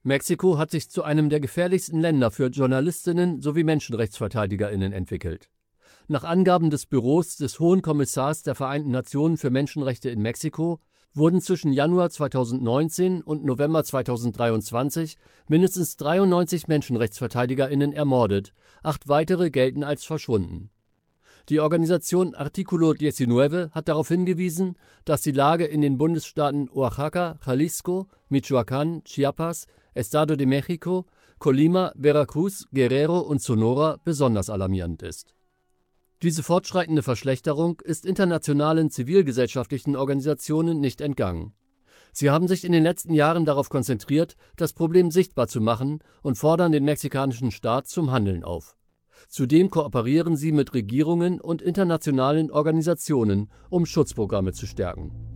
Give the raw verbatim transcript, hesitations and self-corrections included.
Mexiko hat sich zu einem der gefährlichsten Länder für Journalistinnen sowie MenschenrechtsverteidigerInnen entwickelt. Nach Angaben des Büros des Hohen Kommissars der Vereinten Nationen für Menschenrechte in Mexiko wurden zwischen Januar zweitausendneunzehn und November zweitausenddreiundzwanzig mindestens dreiundneunzig MenschenrechtsverteidigerInnen ermordet, acht weitere gelten als verschwunden. Die Organisation Artículo neunzehn hat darauf hingewiesen, dass die Lage in den Bundesstaaten Oaxaca, Jalisco, Michoacán, Chiapas, Estado de México, Colima, Veracruz, Guerrero und Sonora besonders alarmierend ist. Diese fortschreitende Verschlechterung ist internationalen zivilgesellschaftlichen Organisationen nicht entgangen. Sie haben sich in den letzten Jahren darauf konzentriert, das Problem sichtbar zu machen und fordern den mexikanischen Staat zum Handeln auf. Zudem kooperieren sie mit Regierungen und internationalen Organisationen, um Schutzprogramme zu stärken.